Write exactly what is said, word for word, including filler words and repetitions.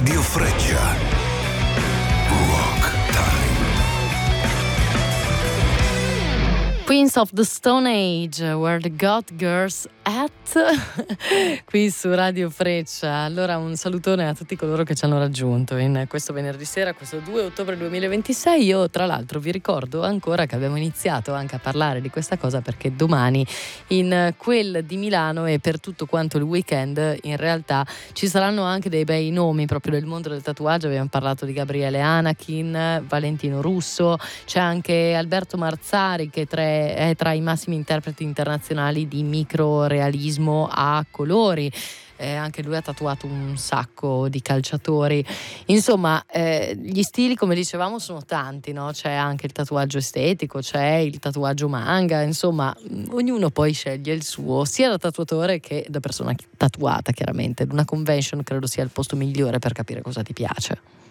Radio Freccia. Rock Time. Queens of the Stone Age, Where the God Girls At, qui su Radio Freccia. Allora un salutone a tutti coloro che ci hanno raggiunto in questo venerdì sera, questo due ottobre duemilaventisei. Io tra l'altro vi ricordo ancora che abbiamo iniziato anche a parlare di questa cosa perché domani in quel di Milano e per tutto quanto il weekend in realtà ci saranno anche dei bei nomi proprio del mondo del tatuaggio. Abbiamo parlato di Gabriele Anakin, Valentino Russo, c'è anche Alberto Marzari che tre, è tra i massimi interpreti internazionali di microrealismo a colori. Eh, anche lui ha tatuato un sacco di calciatori. Insomma, eh, gli stili, come dicevamo, sono tanti, no? C'è anche il tatuaggio estetico, c'è il tatuaggio manga, insomma, ognuno poi sceglie il suo, sia da tatuatore che da persona tatuata, chiaramente. Una convention credo sia il posto migliore per capire cosa ti piace.